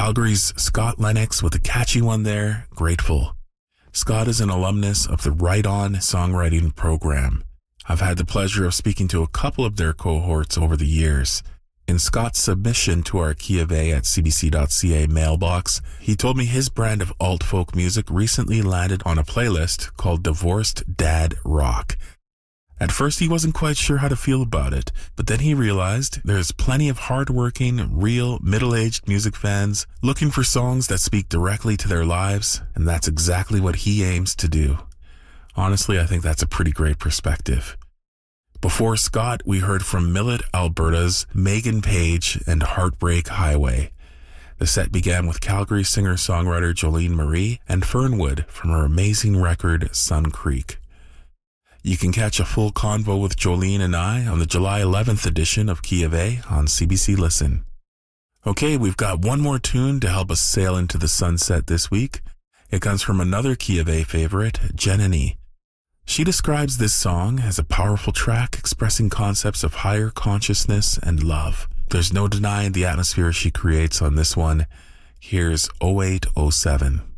Calgary's Scott Lennox with a catchy one there, Grateful. Scott is an alumnus of the Right On songwriting program. I've had the pleasure of speaking to a couple of their cohorts over the years. In Scott's submission to our Key of A at cbc.ca mailbox, he told me his brand of alt-folk music recently landed on a playlist called Divorced Dad Rock. At first, he wasn't quite sure how to feel about it, but then he realized there's plenty of hardworking, real, middle-aged music fans looking for songs that speak directly to their lives, and that's exactly what he aims to do. Honestly, I think that's a pretty great perspective. Before Scott, we heard from Millet, Alberta's Megan Page and Heartbreak Highway. The set began with Calgary singer-songwriter Jolene Marie and Fernwood from her amazing record, Sun Creek. You can catch a full convo with Jolene and I on the July 11th edition of Key of A on CBC Listen. Okay, we've got one more tune to help us sail into the sunset this week. It comes from another Key of A favorite, Jenny. She describes this song as a powerful track expressing concepts of higher consciousness and love. There's no denying the atmosphere she creates on this one. Here's 0807.